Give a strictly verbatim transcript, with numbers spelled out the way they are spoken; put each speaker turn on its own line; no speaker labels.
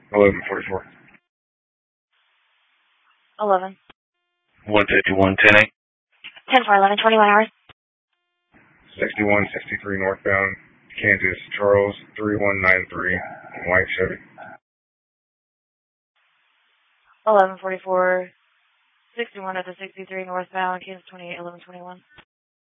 eleven forty-four.
eleven.
one fifty-one, ten eight.
ten four eleven, twenty-one hours.
sixty-one sixty-three northbound, Kansas, Charles, three one nine three, white Chevy.
eleven forty-four, sixty-one at the sixty-three northbound, Kansas twenty-eight eleven twenty-one.